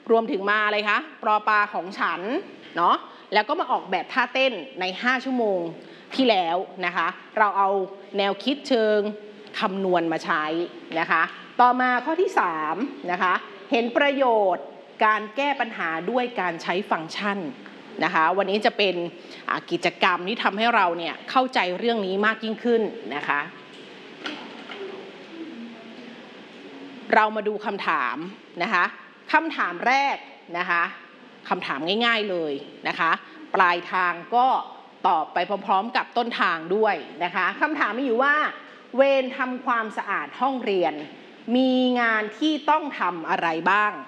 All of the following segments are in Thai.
รวมถึงมาอะไรคะปปาของฉันเนาะแล้วก็มาออกแบบท่าเต้นใน5ชั่วโมงที่แล้วนะคะเราเอาแนวคิดเชิงคำนวณมาใช้นะคะต่อมาข้อที่3นะคะเห็นประโยชน์การแก้ปัญหาด้วยการใช้ฟังก์ชันนะคะวันนี้จะเป็นกิจกรรมที่ทำให้เราเนี่ยเข้าใจเรื่องนี้มากยิ่งขึ้นนะคะเรามาดูคำถามนะคะคำถามแรกนะคะคำถามง่ายๆเลยนะคะปลายทางก็ตอบไปพร้อมๆกับต้นทางด้วยนะคะคำถามมีอยู่ว่าเวรทำความสะอาดห้องเรียนมีงานที่ต้องทำอะไรบ้าง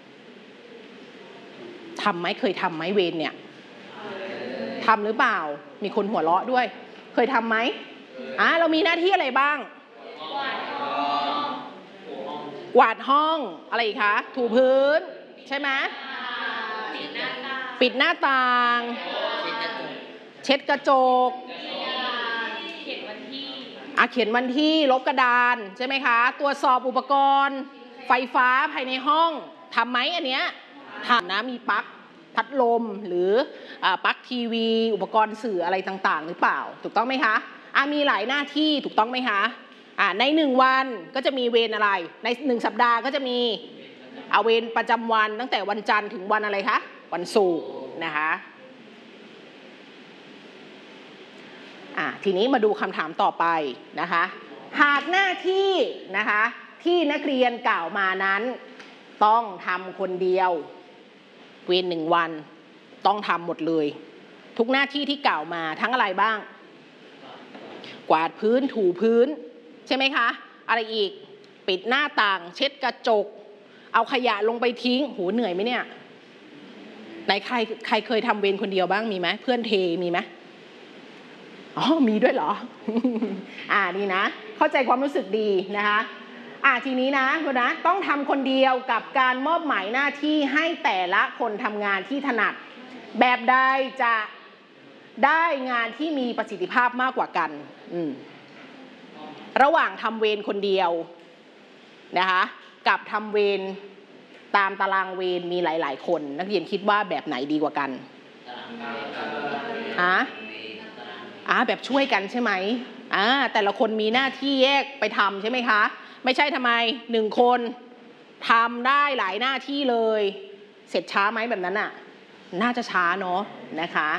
ทำไหมเคยทำไหมเวรเนี่ยทำหรือเปล่ามีคนหัวเราะด้วยเคยทำไหมเรามีหน้าที่อะไรบ้างกวาดห้องอะไรอีกคะถูพื้นใช่ไหมปิดหน้าต่างเช็ดกระจกเขียนวันที่ลบกระดานใช่ไหมคะตรวจสอบอุปกรณ์ไฟฟ้าภายในห้องทำไหมอันเนี้ยทำนะมีปลั๊กพัดลมหรือปลั๊กทีวีอุปกรณ์สื่ออะไรต่างๆหรือเปล่าถูกต้องไหมคะมีหลายหน้าที่ถูกต้องไหมคะใน1วันก็จะมีเวรอะไรใน1สัปดาห์ก็จะมีเวรประจำวันตั้งแต่วันจันทร์ถึงวันอะไรคะวันศุกร์นะคะทีนี้มาดูคำถามต่อไปนะคะหากหน้าที่นะคะที่นักเรียนกล่าวมานั้นต้องทำคนเดียวเวร1วันต้องทำหมดเลยทุกหน้าที่ที่กล่าวมาทั้งอะไรบ้างกวาดพื้นถูพื้นใช่ไหมคะอะไรอีกปิดหน้าต่างเช็ดกระจกเอาขยะลงไปทิ้งเหนื่อยไหมเนี่ยไหนใครเคยทำเวรคนเดียวบ้างมีไหมเพื่อนเทมีไหมมีด้วยเหรอ นี่นะเข้าใจความรู้สึกดีนะคะทีนี้นะคุณนะต้องทำคนเดียวกับการมอบหมายหน้าที่ให้แต่ละคนทำงานที่ถนัดแบบใดจะได้งานที่มีประสิทธิภาพมากกว่ากันระหว่างทำเวรคนเดียวนะคะกับทำเวรตามตารางเวรมีหลายๆคนนักเรียนคิดว่าแบบไหนดีกว่ากันแบบช่วยกันใช่ไหมแต่ละคนมีหน้าที่แยกไปทำใช่ไหมคะไม่ใช่ทำไม1คนทำได้หลายหน้าที่เลยเสร็จช้าไหมแบบนั้นน่าจะช้าเนาะนะคะ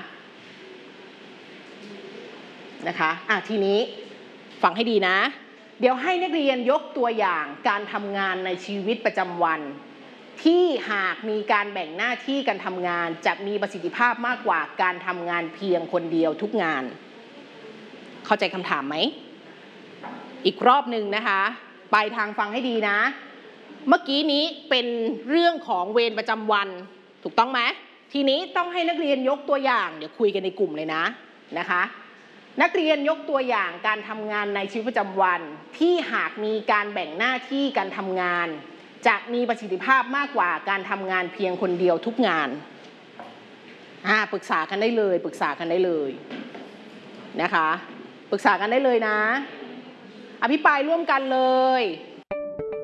ทีนี้ฟังให้ดีนะเดี๋ยวให้นักเรียนยกตัวอย่างการทำงานในชีวิตประจำวันที่หากมีการแบ่งหน้าที่การทำงานจะมีประสิทธิภาพมากกว่าการทำงานเพียงคนเดียวทุกงานเข้าใจคำถามไหมอีกรอบหนึ่งนะคะปลายทางฟังให้ดีนะเมื่อกี้นี้เป็นเรื่องของเวรประจำวันถูกต้องไหมทีนี้ต้องให้นักเรียนยกตัวอย่างเดี๋ยวคุยกันในกลุ่มเลยนะคะนักเรียนยกตัวอย่างการทำงานในชีวิตประจำวันที่หากมีการแบ่งหน้าที่การทำงานจะมีประสิทธิภาพมากกว่าการทำงานเพียงคนเดียวทุกงานปรึกษากันได้เลยนะคะปรึกษากันได้เลยนะอภิปรายร่วมกันเลย